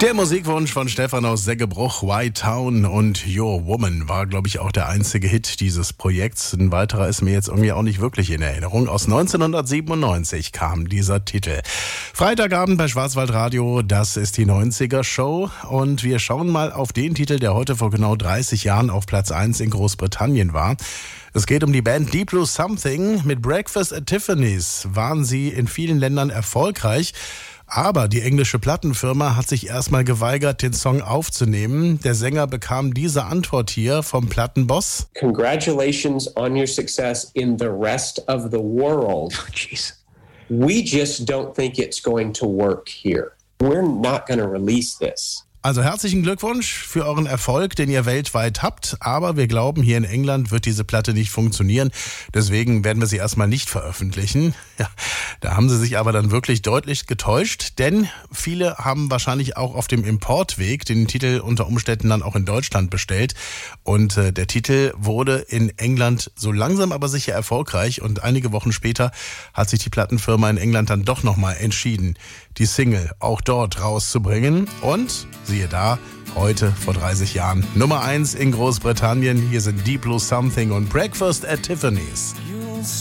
Der Musikwunsch von Stefan aus Seggebruch, White Town und Your Woman war, glaube ich, auch der einzige Hit dieses Projekts. Ein weiterer ist mir jetzt irgendwie auch nicht wirklich in Erinnerung. Aus 1997 kam dieser Titel. Freitagabend bei Schwarzwaldradio, das ist die 90er-Show. Und wir schauen mal auf den Titel, der heute vor genau 30 Jahren auf Platz 1 in Großbritannien war. Es geht um die Band Deep Blue Something. Mit Breakfast at Tiffany's waren sie in vielen Ländern erfolgreich. Aber die englische Plattenfirma hat sich erstmal geweigert, den Song aufzunehmen. Der Sänger bekam diese Antwort hier vom Plattenboss. Congratulations on your success in the rest of the world. Oh, jeez. We just don't think it's going to work here. We're not going to release this. Also herzlichen Glückwunsch für euren Erfolg, den ihr weltweit habt. Aber wir glauben, hier in England wird diese Platte nicht funktionieren. Deswegen werden wir sie erstmal nicht veröffentlichen. Ja, da haben sie sich aber dann wirklich deutlich getäuscht. Denn viele haben wahrscheinlich auch auf dem Importweg den Titel unter Umständen dann auch in Deutschland bestellt. Und der Titel wurde in England so langsam aber sicher erfolgreich. Und einige Wochen später hat sich die Plattenfirma in England dann doch nochmal entschieden, die Single auch dort rauszubringen. Und siehe da, heute vor 30 Jahren Nummer 1 in Großbritannien. Hier sind Deep Blue Something und Breakfast at Tiffany's.